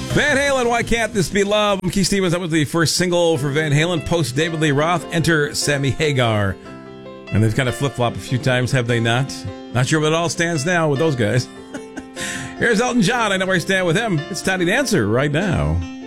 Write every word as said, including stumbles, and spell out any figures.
Van Halen, Why Can't This Be Love? I'm Keith Stevens. That was the first single for Van Halen post David Lee Roth. Enter Sammy Hagar. And they've kind of flip-flopped a few times, have they not? Not sure where it all stands now with those guys. Here's Elton John. I know where I stand with him. It's Tiny Dancer right now.